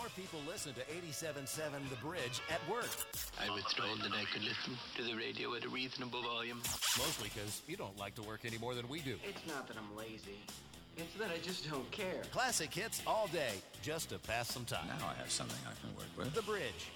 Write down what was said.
More people listen to 87.7 The Bridge at work. I was told that I could listen to the radio at a reasonable volume. Mostly because you don't like to work any more than we do. It's not that I'm lazy. It's that I just don't care. Classic hits all day, just to pass some time. Now I have something I can work with. The Bridge,